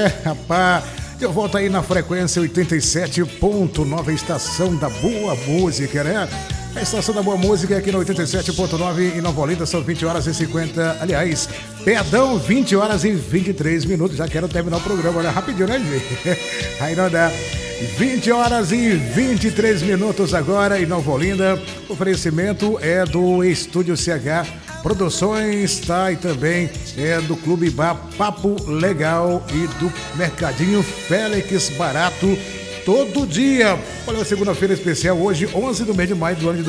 rapaz. Eu volto aí na frequência 87.9, estação da boa música, né? A estação da boa música é aqui no 87.9 em Nova Olinda, são 20 horas e 50, aliás, perdão, 20 horas e 23 minutos. Já quero terminar o programa, né? Rapidinho, né, gente? Aí não dá. 20 horas e 23 minutos agora em Nova Olinda. O oferecimento é do Estúdio CH Produções, tá? E também é do Clube Bar Papo Legal e do Mercadinho Félix Barato todo dia. Olha, segunda-feira especial, hoje, 11 do mês de maio do ano de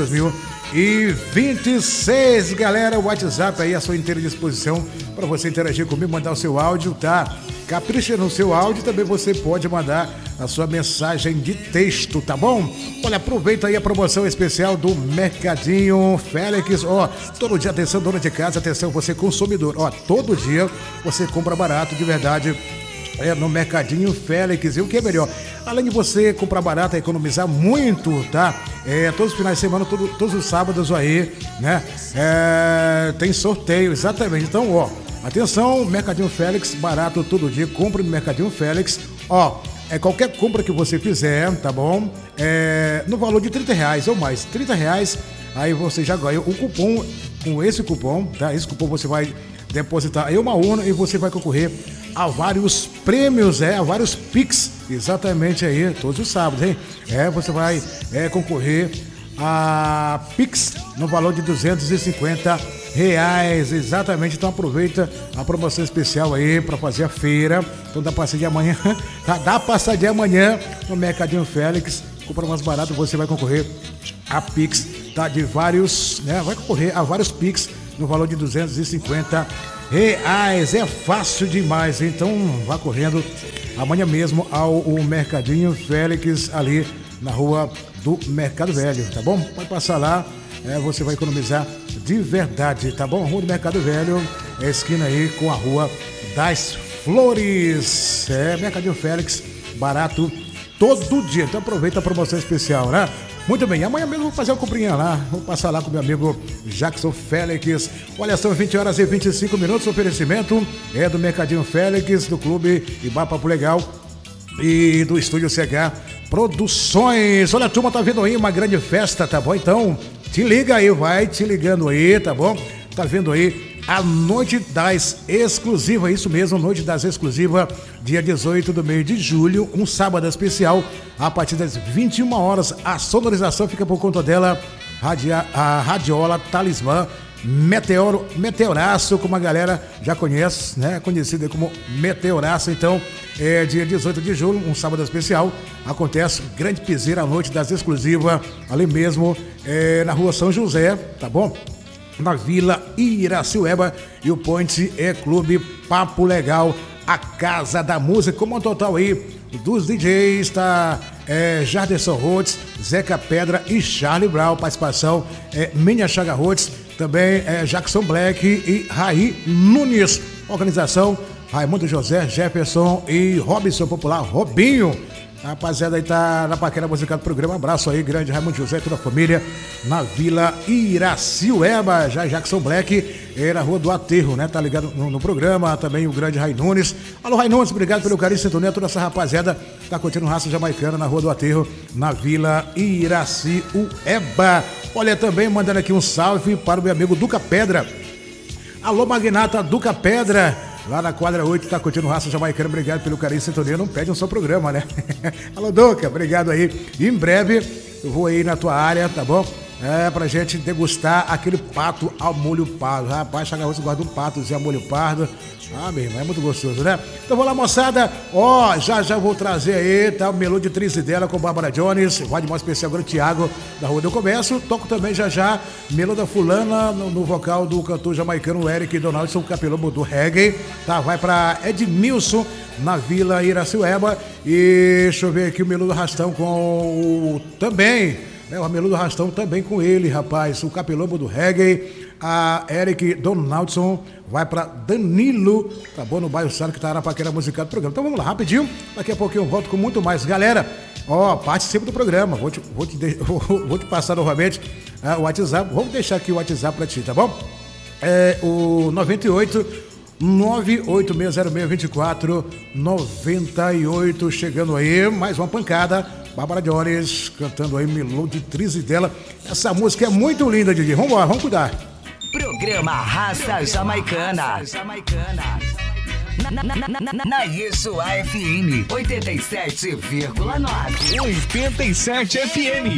2026. Galera, o WhatsApp aí à sua inteira disposição para você interagir comigo, mandar o seu áudio, tá? Capricha no seu áudio, também você pode mandar a sua mensagem de texto, tá bom? Olha, aproveita aí a promoção especial do Mercadinho Félix. Ó, todo dia, atenção, dona de casa, atenção, você consumidor. Ó, todo dia você compra barato, de verdade. No Mercadinho Félix. E o que é melhor? Além de você comprar barato, economizar muito, tá? Todos os finais de semana, todos os sábados aí, né? Tem sorteio, exatamente. Então, ó, atenção, Mercadinho Félix, barato todo dia. Compre no Mercadinho Félix. Ó, qualquer compra que você fizer, tá bom? No valor de R$30 ou mais, R$30, aí você já ganha o cupom. Com esse cupom, tá? Esse cupom você vai depositar aí uma urna e você vai concorrer a vários prêmios, a vários Pix, exatamente aí, todos os sábados, hein? Você vai concorrer a Pix no valor de R$250, exatamente. Então aproveita a promoção especial aí para fazer a feira. Então dá passadinha amanhã, dá passadinha amanhã no Mercadinho Félix. Compra mais barato, você vai concorrer a Pix, tá? De vários, né? Vai concorrer a vários Pix no valor de R$250. É fácil demais, então vá correndo amanhã mesmo ao Mercadinho Félix, ali na rua do Mercado Velho, tá bom? Pode passar lá, você vai economizar de verdade, tá bom? Rua do Mercado Velho, esquina aí com a Rua das Flores. Mercadinho Félix, barato todo dia, então aproveita a promoção especial, né? Muito bem, amanhã mesmo vou fazer uma comprinha lá, vou passar lá com meu amigo Jackson Félix. Olha, são 20 horas e 25 minutos, o oferecimento é do Mercadinho Félix, do Clube Bar Papo Legal e do Estúdio CH Produções. Olha, a turma tá vindo aí uma grande festa, tá bom? Então, te liga aí, vai te ligando aí, tá bom? Tá vendo aí a Noite das Exclusivas, isso mesmo, Noite das Exclusivas, dia 18 do mês de julho, um sábado especial, a partir das 21 horas. A sonorização fica por conta dela, a Radiola Talismã, Meteoraço, como a galera já conhece, né? Conhecida como Meteoraço. Então, dia 18 de julho, um sábado especial, acontece grande piseira, a Noite das Exclusivas, ali mesmo, na rua São José, tá bom? Na Vila Iraciueba, e o Point Clube Papo Legal, a Casa da Música, como um total aí dos DJs, tá? Jarderson Rhodes, Zeca Pedra e Charlie Brown, participação Minha Chaga Rhodes, também Jackson Black e Raí Nunes, organização Raimundo José, Jefferson e Robson Popular, Robinho. A rapaziada aí tá na paquera musical do programa. Abraço aí, grande Raimundo José e toda a família na Vila Iraciueba. Jackson Black na Rua do Aterro, né? Tá ligado no programa. Também o grande Rai Nunes. Alô, Rai Nunes, obrigado pelo carinho e sintonia. Toda essa rapaziada tá curtindo raça jamaicana na Rua do Aterro, na Vila Iraciueba. Olha, também mandando aqui um salve para o meu amigo Duca Pedra. Alô, magnata Duca Pedra. Lá na quadra 8, tá curtindo raça jamaicana. Obrigado pelo carinho e sintonia. Não pede um só programa, né? Alô, Duca, obrigado aí. E em breve eu vou aí na tua área, tá bom? Pra gente degustar aquele pato ao molho pardo. Rapaz, Chaga Rhodes gosta de um patozinho ao molho pardo. Meu irmão, é muito gostoso, né? Então vamos lá, moçada. Já vou trazer aí, tá? O Melô de Trise dela com Bárbara Jones. Vai de mais especial agora, Thiago, da Rua do Comércio. Toco também já Melô da Fulana, no vocal do cantor jamaicano Eric Donaldson, capelombo do reggae. Tá? Vai pra Edmilson, na Vila Iraciueba. E deixa eu ver aqui o Melô do Rastão com também, o Melô do Rastão também com ele, rapaz. O capelombo do reggae. A Eric Donaldson vai para Danilo, tá bom? No bairro Sano, que tá na paquera musical do programa. Então vamos lá, rapidinho. Daqui a pouquinho eu volto com muito mais. Galera, participe do programa. Vou te passar novamente o WhatsApp. Vamos deixar aqui o WhatsApp para ti, tá bom? O 98 986062498. Chegando aí, mais uma pancada. Bárbara Jones cantando aí Meloditrize dela. Essa música é muito linda, Didi. Vamos lá, vamos cuidar. Programa Raça Jamaicana. Na Isso FM 87,9. 87 FM.